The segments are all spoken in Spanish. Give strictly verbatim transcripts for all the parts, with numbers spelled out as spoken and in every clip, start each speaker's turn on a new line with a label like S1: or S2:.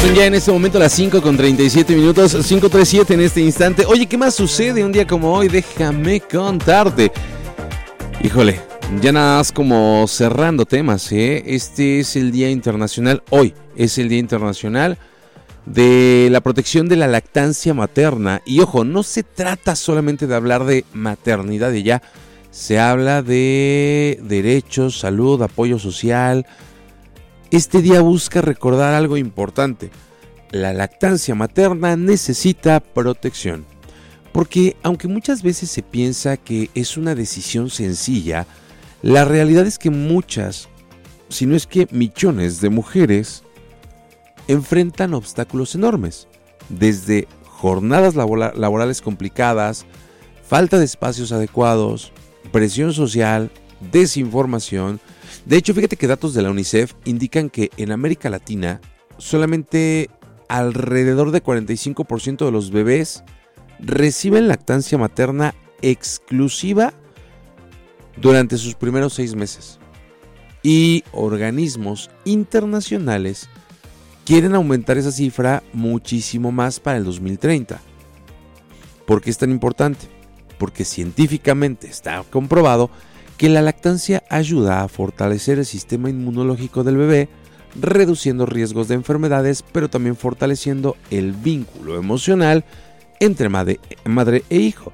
S1: Son ya en este momento las cinco con treinta y siete minutos, cinco treinta y siete en este instante. Oye, ¿qué más sucede un día como hoy? Déjame contarte. Híjole, ya nada más como cerrando temas, ¿eh? Este es el Día Internacional, hoy es el Día Internacional de la protección de la lactancia materna. Y ojo, no se trata solamente de hablar de maternidad y ya, se habla de derechos, salud, apoyo social. Este día busca recordar algo importante. La lactancia materna necesita protección. Porque aunque muchas veces se piensa que es una decisión sencilla, la realidad es que muchas, si no es que millones de mujeres, enfrentan obstáculos enormes. Desde jornadas labora- laborales complicadas, falta de espacios adecuados, presión social, desinformación. De hecho, fíjate que datos de la UNICEF indican que en América Latina solamente alrededor de cuarenta y cinco por ciento de los bebés reciben lactancia materna exclusiva durante sus primeros seis meses. Y organismos internacionales quieren aumentar esa cifra muchísimo más para el dos mil treinta. ¿Por qué es tan importante? Porque científicamente está comprobado que la lactancia ayuda a fortalecer el sistema inmunológico del bebé, reduciendo riesgos de enfermedades, pero también fortaleciendo el vínculo emocional entre madre, madre e hijo.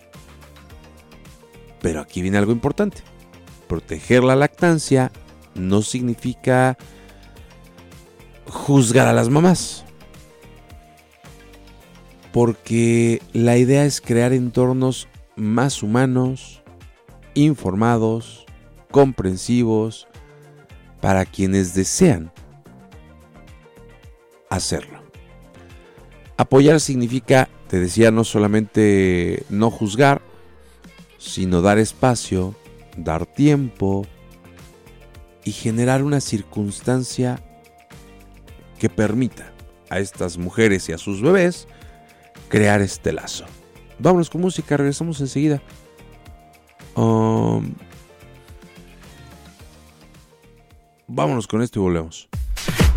S1: Pero aquí viene algo importante. Proteger la lactancia no significa juzgar a las mamás. Porque la idea es crear entornos más humanos, informados, comprensivos, para quienes desean hacerlo. Apoyar significa, te decía, no solamente no juzgar, sino dar espacio, dar tiempo y generar una circunstancia que permita a estas mujeres y a sus bebés crear este lazo. Vámonos con música, regresamos enseguida. Um, vámonos con esto y volvemos.